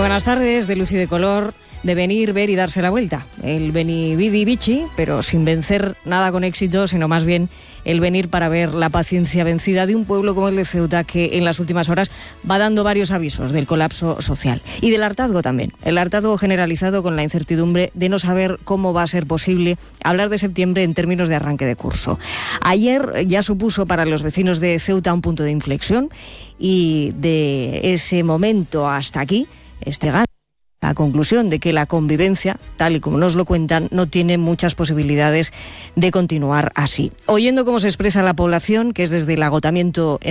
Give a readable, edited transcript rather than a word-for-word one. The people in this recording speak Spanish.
Buenas tardes, de luz y de color, de venir, ver y darse la vuelta. El veni, vidi, vici, pero sin vencer nada con éxito, sino más bien el venir para ver la paciencia vencida de un pueblo como el de Ceuta, que en las últimas horas va dando varios avisos del colapso social. Y del hartazgo también. El hartazgo generalizado con la incertidumbre de no saber cómo va a ser posible hablar de septiembre en términos de arranque de curso. Ayer ya supuso para los vecinos de Ceuta un punto de inflexión, y de ese momento hasta aquí, la conclusión de que la convivencia, tal y como nos lo cuentan, no tiene muchas posibilidades de continuar así. Oyendo cómo se expresa la población, que es desde el agotamiento